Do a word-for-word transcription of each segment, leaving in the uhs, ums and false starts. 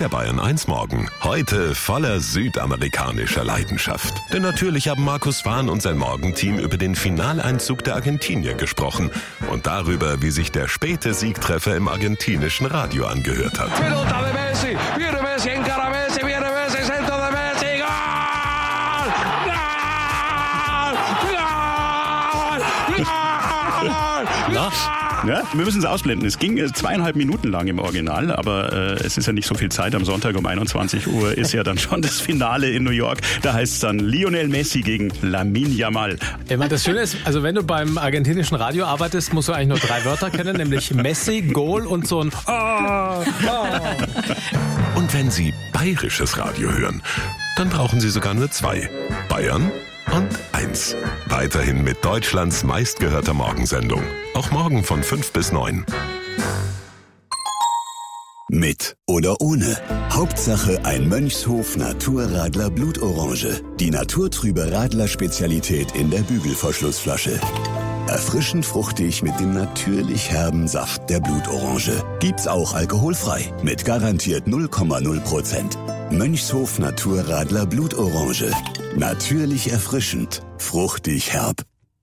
Der Bayern eins Morgen. Heute voller südamerikanischer Leidenschaft. Denn natürlich haben Markus Wahn und sein Morgenteam über den Finaleinzug der Argentinier gesprochen. Und darüber, wie sich der späte Siegtreffer im argentinischen Radio angehört hat. Na? Ja, wir müssen es ausblenden. Es ging äh, zweieinhalb Minuten lang im Original, aber äh, es ist ja nicht so viel Zeit. Am Sonntag um einundzwanzig Uhr ist ja dann schon das Finale in New York. Da heißt es dann Lionel Messi gegen Lamine Yamal. Ich meine, das Schöne ist, also wenn du beim argentinischen Radio arbeitest, musst du eigentlich nur drei Wörter kennen, nämlich Messi, Goal und so ein ah, ah. Und wenn Sie bayerisches Radio hören, dann brauchen Sie sogar nur zwei. Bayern und eins. Weiterhin mit Deutschlands meistgehörter Morgensendung. Auch morgen von fünf bis neun. Mit oder ohne. Hauptsache ein Mönchshof Naturradler Blutorange. Die naturtrübe Radler-Spezialität in der Bügelverschlussflasche. Erfrischend fruchtig mit dem natürlich herben Saft der Blutorange. Gibt's auch alkoholfrei. Mit garantiert null Komma null Prozent. Mönchshof Naturradler Blutorange. Natürlich erfrischend. Fruchtig herb.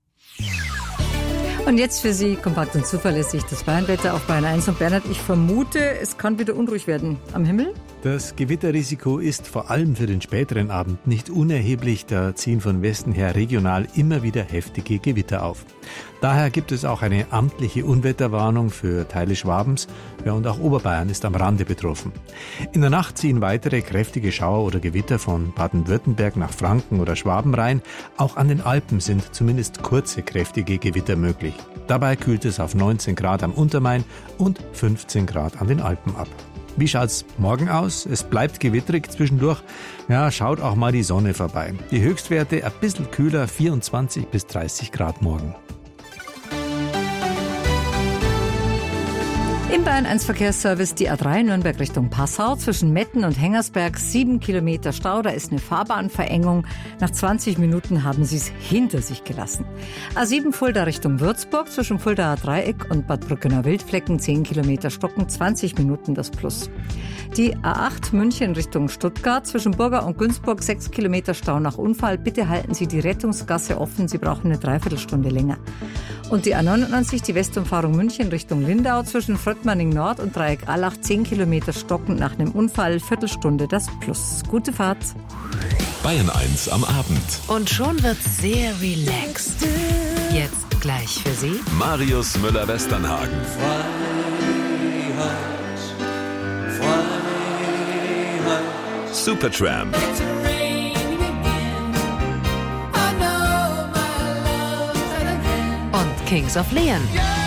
Und jetzt für Sie kompakt und zuverlässig das Bayernwetter auf Bayern eins. Und Bernhard, ich vermute, es kann wieder unruhig werden am Himmel. Das Gewitterrisiko ist vor allem für den späteren Abend nicht unerheblich. Da ziehen von Westen her regional immer wieder heftige Gewitter auf. Daher gibt es auch eine amtliche Unwetterwarnung für Teile Schwabens. Ja, und auch Oberbayern ist am Rande betroffen. In der Nacht ziehen weitere kräftige Schauer oder Gewitter von Baden-Württemberg nach Franken oder Schwaben rein. Auch an den Alpen sind zumindest kurze kräftige Gewitter möglich. Dabei kühlt es auf neunzehn Grad am Untermain und fünfzehn Grad an den Alpen ab. Wie schaut's morgen aus? Es bleibt gewitterig zwischendurch. Ja, schaut auch mal die Sonne vorbei. Die Höchstwerte ein bisschen kühler, vierundzwanzig bis dreißig Grad morgen. Im Bayern eins Verkehrsservice die A drei Nürnberg Richtung Passau zwischen Metten und Hengersberg sieben Kilometer Stau. Da ist eine Fahrbahnverengung. Nach zwanzig Minuten haben sie es hinter sich gelassen. A sieben Fulda Richtung Würzburg zwischen Fuldaer Dreieck und Bad Brückener Wildflecken zehn Kilometer Stocken, zwanzig Minuten das Plus. Die A acht München Richtung Stuttgart zwischen Burger und Günzburg sechs Kilometer Stau nach Unfall. Bitte halten Sie die Rettungsgasse offen. Sie brauchen eine Dreiviertelstunde länger. Und die A neunundneunzig, die Westumfahrung München Richtung Lindau zwischen Fröttmanning Nord und Dreieck Allach zehn Kilometer stockend nach einem Unfall, Viertelstunde das Plus. Gute Fahrt. Bayern eins am Abend. Und schon wird's sehr relaxed. Jetzt gleich für Sie Marius Müller-Westernhagen. Supertramp. und Kings of Leon.